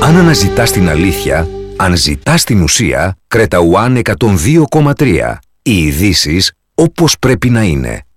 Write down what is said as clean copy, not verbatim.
Αν αναζητάς την αλήθεια, αν ζητάς την ουσία, Creta One 102,3. Οι ειδήσεις όπως πρέπει να είναι.